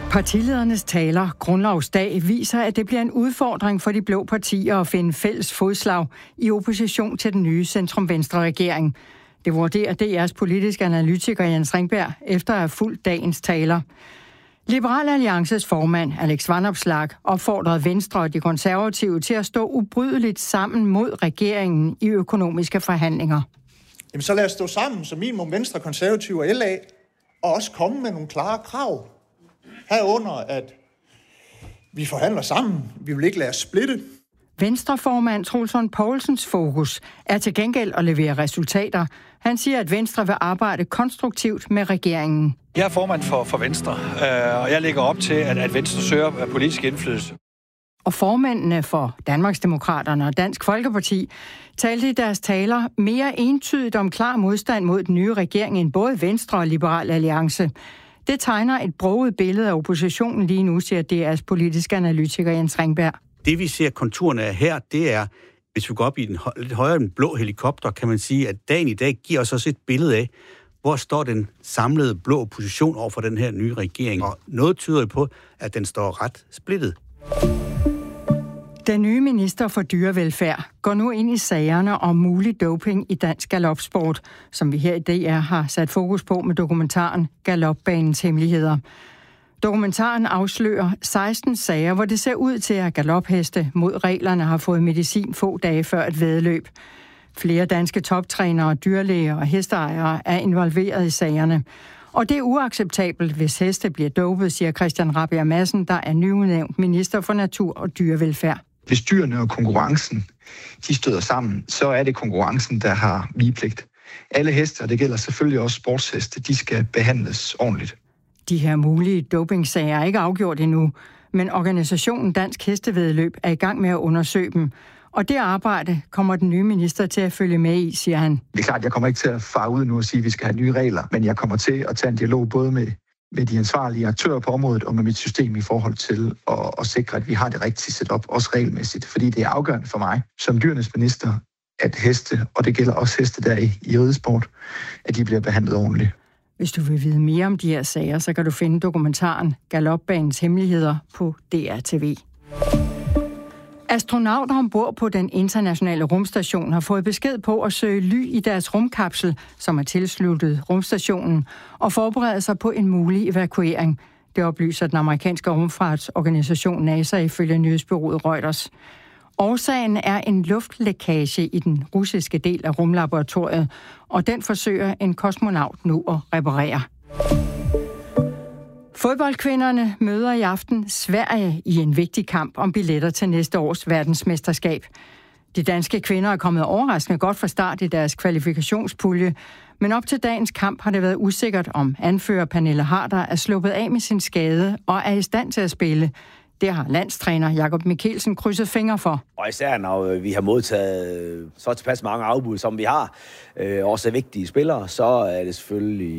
Partiledernes taler grundlovsdag viser, at det bliver en udfordring for de blå partier at finde fælles fodslag i opposition til den nye centrum-venstre-regering. Det vurderer DR's politiske analytiker Jens Ringberg efter at have fulgt dagens taler. Liberal Alliances formand Alex Vanopslagh opfordrede Venstre og de konservative til at stå ubrydeligt sammen mod regeringen i økonomiske forhandlinger. Jamen så lad os stå sammen som minimum Venstre, Konservative og LA, og også komme med nogle klare krav. Herunder, at vi forhandler sammen. Vi vil ikke lade os splitte. Venstreformand Troels Lund Poulsens fokus er til gengæld at levere resultater. Han siger, at Venstre vil arbejde konstruktivt med regeringen. Jeg er formand for Venstre, og jeg lægger op til, at Venstre søger politisk indflydelse. Og formændene for Danmarksdemokraterne og Dansk Folkeparti talte i deres taler mere entydigt om klar modstand mod den nye regering end både Venstre og Liberal Alliance. Det tegner et broget billede af oppositionen lige nu, siger DR's politiske analytiker Jens Ringberg. Det vi ser konturerne af her, det er, hvis vi går op i den lidt højere den blå helikopter, kan man sige, at dagen i dag giver os også et billede af, hvor står den samlede blå opposition over for den her nye regering. Og noget tyder på, at den står ret splittet. Den nye minister for dyrevelfærd går nu ind i sagerne om mulig doping i dansk galopsport, som vi her i DR har sat fokus på med dokumentaren Galopbanens hemmeligheder. Dokumentaren afslører 16 sager, hvor det ser ud til, at galopheste mod reglerne har fået medicin få dage før et væddeløb. Flere danske toptrænere, dyrlæger og hesteejere er involveret i sagerne. Og det er uacceptabelt, hvis heste bliver dopet, siger Christian Rabjerg Madsen, der er nyudnævnt minister for natur og dyrevelfærd. Hvis dyrene og konkurrencen, de støder sammen, så er det konkurrencen, der har vigepligt. Alle heste, og det gælder selvfølgelig også sportsheste, de skal behandles ordentligt. De her mulige dopingsager er ikke afgjort endnu, men organisationen Dansk Hestevæddeløb er i gang med at undersøge dem. Og det arbejde kommer den nye minister til at følge med i, siger han. Det er klart, jeg kommer ikke til at fare ud nu og sige, at vi skal have nye regler, men jeg kommer til at tage en dialog både med de ansvarlige aktører på området og med mit system i forhold til at sikre, at vi har det rigtige setup, også regelmæssigt. Fordi det er afgørende for mig som dyrenes minister, at heste, og det gælder også heste der i ridesport, at de bliver behandlet ordentligt. Hvis du vil vide mere om de her sager, så kan du finde dokumentaren Galopbanens hemmeligheder på DR-TV. Astronauter ombord på den internationale rumstation har fået besked på at søge ly i deres rumkapsel, som er tilsluttet rumstationen, og forberede sig på en mulig evakuering. Det oplyser den amerikanske rumfartsorganisation NASA ifølge nyhedsbureauet Reuters. Årsagen er en luftlækage i den russiske del af rumlaboratoriet, og den forsøger en kosmonaut nu at reparere. Fodboldkvinderne møder i aften Sverige i en vigtig kamp om billetter til næste års verdensmesterskab. De danske kvinder er kommet overraskende godt fra start i deres kvalifikationspulje, men op til dagens kamp har det været usikkert, om anfører Pernille Harder er sluppet af med sin skade og er i stand til at spille. Det har landstræner Jakob Mikkelsen krydset fingre for. Og især når vi har modtaget så tilpas mange afbud, som vi har, også vigtige spillere, så er det selvfølgelig